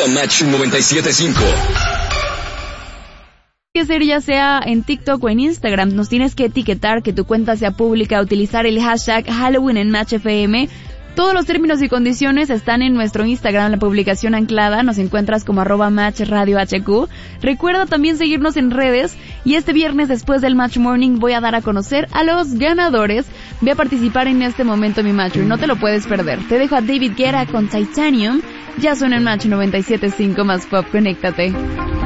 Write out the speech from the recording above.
@Match 975. Que ser ya sea en TikTok o en Instagram, nos tienes que etiquetar, que tu cuenta sea pública, utilizar el hashtag Halloween en Match FM. Todos los términos y condiciones están en nuestro Instagram, la publicación anclada, nos encuentras como @MatchRadioHQ. Recuerda también seguirnos en redes, y este viernes después del Match Morning voy a dar a conocer a los ganadores. Ve a participar en este momento, mi Matcher, no te lo puedes perder. Te dejo a David Guetta con Titanium, ya suena en Match 97.5 más pop, conéctate.